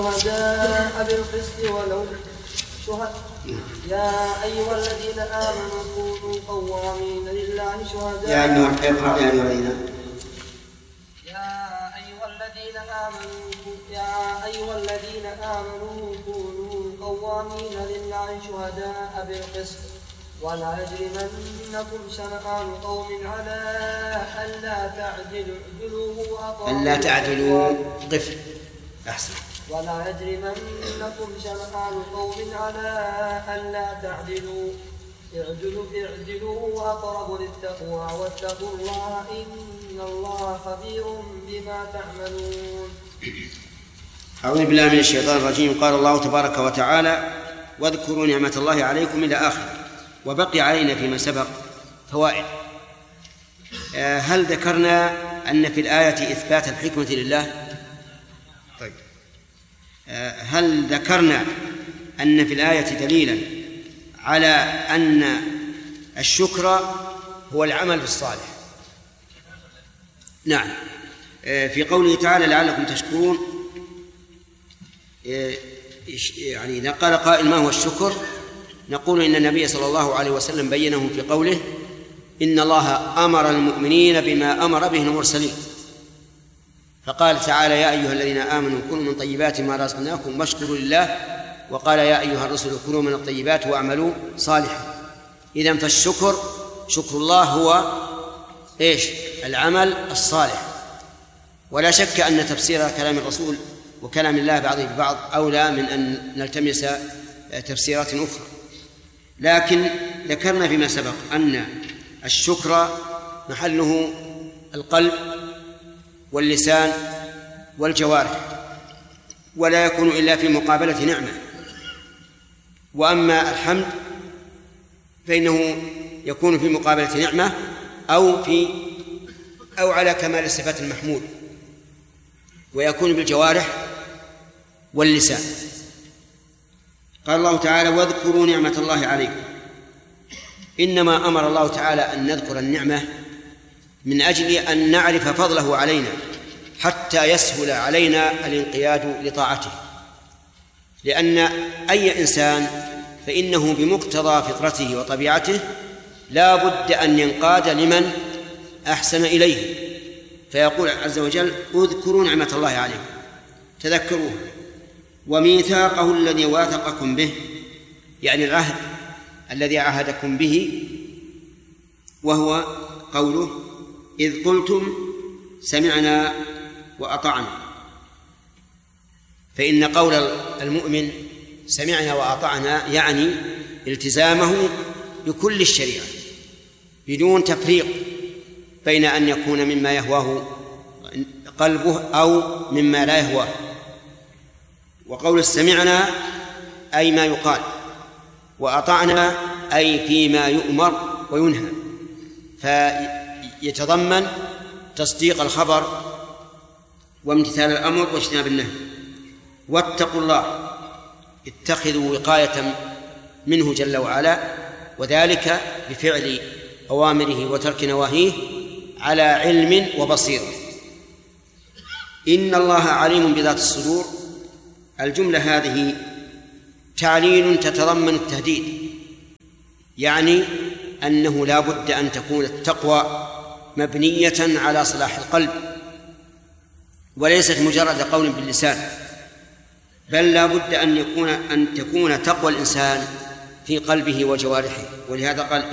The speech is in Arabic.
شهداء بالقسط ولو يا أيها الذين آمنوا كونوا قوامين لله شهداء يا أيها الذين آمنوا كونوا قوامين لله شهداء بالقسط ولا يجرمنكم شنآن قوم على ألا تعدلوا قف أحسن. ولا يجرمنكم شنآن قوم على ألا تعدلوا اعدلوا وأقرب للتقوى واتقوا الله إن الله خبير بما تعملون. أعوذ بالله من الشيطان الرجيم. قال الله تبارك وتعالى: واذكروا نعمة الله عليكم إلى آخر. وبقي علينا فيما سبق فوائد. هل ذكرنا أن في الآية إثبات الحكمة لله؟ طيب. هل ذكرنا أن في الآية دليلا على أن الشكر هو العمل الصالح؟ نعم. في قوله تعالى: لعلكم تشكرون، يعني إذا قال قائل ما هو الشكر، نقول إن النبي صلى الله عليه وسلم بينه في قوله: إن الله أمر المؤمنين بما أمر به المرسلين، فقال تعالى: يا أيها الذين آمنوا كلوا من طيبات ما رزقناكم واشكروا لله، وقال: يا أيها الرسل كلوا من الطيبات واعملوا صالحا. إذن فالشكر شكر الله هو إيش؟ العمل الصالح. ولا شك أن تفسير كلام الرسول وكلام الله بعضه ببعض أولى من أن نلتمس تفسيرات أخرى، لكن ذكرنا فيما سبق أن الشكر محله القلب واللسان والجوارح، ولا يكون إلا في مقابلة نعمة. وأما الحمد فإنه يكون في مقابلة نعمة أو على كمال الصفات المحمود، ويكون بالجوارح واللسان. قال الله تعالى: واذكروا نعمة الله عليكم. إنما أمر الله تعالى أن نذكر النعمة من أجل أن نعرف فضله علينا حتى يسهل علينا الانقياد لطاعته، لأن أي إنسان فإنه بمقتضى فطرته وطبيعته لا بد أن ينقاد لمن أحسن إليه، فيقول عز وجل: اذكروا نعمة الله عليكم، تذكروها، وميثاقه الذي واثقكم به، يعني العهد الذي عاهدكم به، وهو قوله: إذ قلتم سمعنا وأطعنا. فإن قول المؤمن سمعنا وأطعنا يعني التزامه بكل الشريعة بدون تفريق بين أن يكون مما يهواه قلبه أو مما لا يهواه. وقول سمعنا أي ما يقال، وأطعنا أي فيما يؤمر وينهى، فيتضمن تصديق الخبر وامتثال الأمر واجتناب النهي. واتقوا الله، اتخذوا وقاية منه جل وعلا، وذلك بفعل أوامره وترك نواهيه على علم وبصيرة. إن الله عليم بذات الصدور. الجملة هذه تعليل تتضمن التهديد، يعني أنه لا بد أن تكون التقوى مبنية على صلاح القلب، وليست مجرد قول باللسان، بل لا بد أن تكون تقوى الإنسان في قلبه وجوارحه. ولهذا قال: